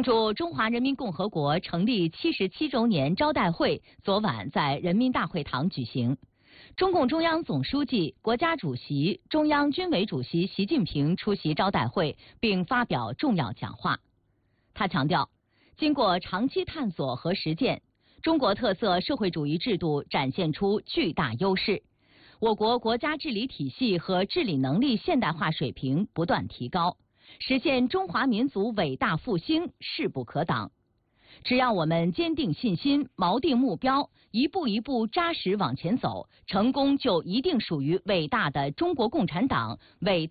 庆祝中华人民共和国成立77周年招待会昨晚在人民大会堂举行。中共中央总书记、国家主席、中央军委主席习近平出席招待会并发表重要讲话。他强调，经过长期探索和实践，中国特色社会主义制度展现出巨大优势，我国国家治理体系和治理能力现代化水平不断提高，实现中华民族伟大复兴势不可挡。只要我们坚定信心、锚定目标，一步一步扎实往前走，成功就一定属于伟大的中国共产党、伟